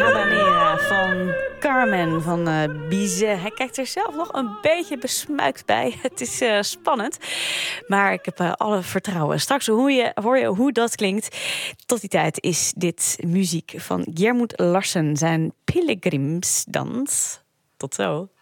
Habanera van Carmen van Bizet. Hij kijkt er zelf nog een beetje besmuikt bij. Het is spannend. Maar ik heb alle vertrouwen. Straks hoor je hoe dat klinkt. Tot die tijd is dit muziek van Gjermund Larsen. Zijn Pilgrimsdans. Tot zo.